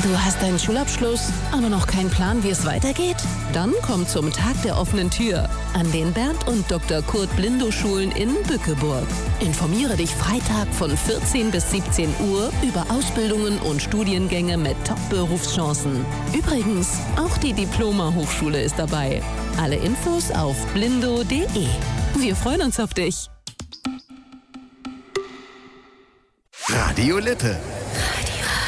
Du hast deinen Schulabschluss, aber noch keinen Plan, wie es weitergeht? Dann komm zum Tag der offenen Tür an den Bernd und Dr. Kurt Blindow-Schulen in Bückeburg. Informiere dich Freitag von 14 bis 17 Uhr über Ausbildungen und Studiengänge mit Top-Berufschancen. Übrigens, auch die Diploma-Hochschule ist dabei. Alle Infos auf blindo.de. Wir freuen uns auf dich. Radio Lippe.